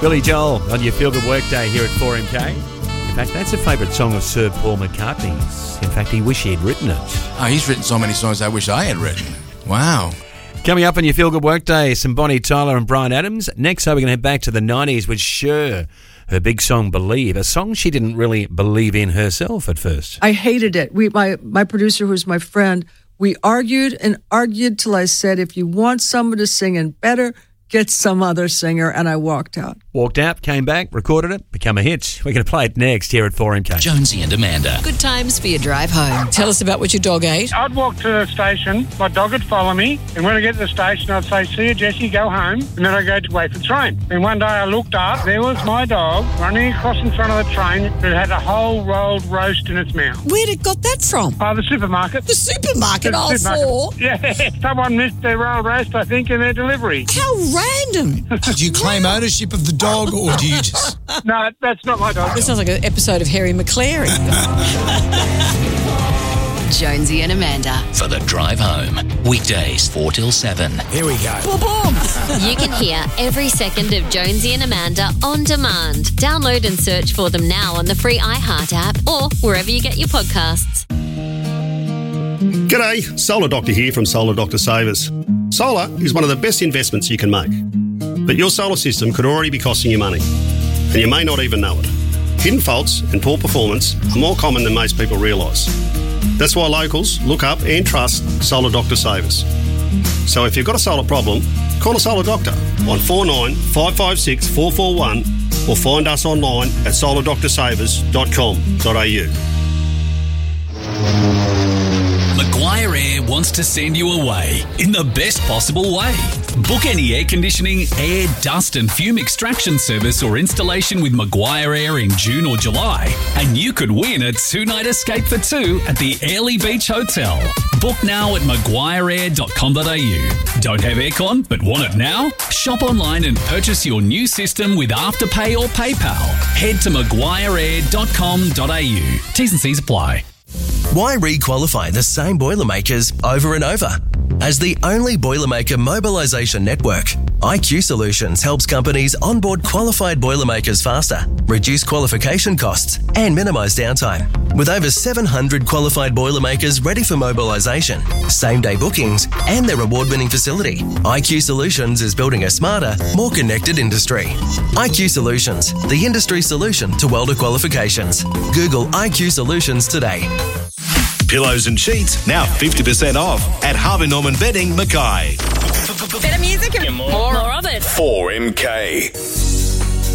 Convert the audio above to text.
Billy Joel on your Feel Good Workday here at 4MK. In fact, that's a favourite song of Sir Paul McCartney's. In fact, he wished he had written it. Oh, he's written so many songs I wish I had written. Wow. Coming up on your Feel Good Workday, some Bonnie Tyler and Bryan Adams. Next up, we're going to head back to the 90s with Cher. Her big song, Believe, a song she didn't really believe in herself at first. I hated it. My producer, who's my friend, we argued till I said, if you want someone to sing in better, get some other singer, and I walked out. Walked out, came back, recorded it, become a hit. We're going to play it next here at 4MK. Jonesy and Amanda. Good times for your drive home. Tell us about what your dog ate. I'd walk to the station, my dog would follow me, and when I get to the station, I'd say, see you, Jessie, go home, and then I'd go to wait for the train. And one day I looked up, there was my dog running across in front of the train that had a whole rolled roast in its mouth. Where'd it got that from? The supermarket. The supermarket, The supermarket. Yeah, someone missed their rolled roast, I think, in their delivery. How random. Do you claim ownership of the dog, or do you just... No, that's not my dog. This sounds like an episode of Harry McClary. Jonesy and Amanda. For the drive home. Weekdays 4 till 7. Here we go. Boom, boom. You can hear every second of Jonesy and Amanda on demand. Download and search for them now on the free iHeart app or wherever you get your podcasts. G'day, Solar Doctor here from Solar Doctor Savers. Solar is one of the best investments you can make. But your solar system could already be costing you money, and you may not even know it. Hidden faults and poor performance are more common than most people realise. That's why locals look up and trust Solar Doctor Savers. So if you've got a solar problem, call a Solar Doctor on 49 556 441 or find us online at solardoctorsavers.com.au. Maguire Air wants to send you away in the best possible way. Book any air conditioning, air, dust and fume extraction service or installation with Maguire Air in June or July, and you could win a 2-night escape for 2 at the Airlie Beach Hotel. Book now at maguireair.com.au. Don't have aircon but want it now? Shop online and purchase your new system with Afterpay or PayPal. Head to maguireair.com.au. T's and C's apply. Why re-qualify the same Boilermakers over and over? As the only Boilermaker mobilisation network, IQ Solutions helps companies onboard qualified Boilermakers faster, reduce qualification costs and minimise downtime. With over 700 qualified Boilermakers ready for mobilisation, same-day bookings and their award-winning facility, IQ Solutions is building a smarter, more connected industry. IQ Solutions, the industry solution to welder qualifications. Google IQ Solutions today. Pillows and sheets now 50% off at Harvey Norman Bedding, Mackay. Better music and more of it. 4MK.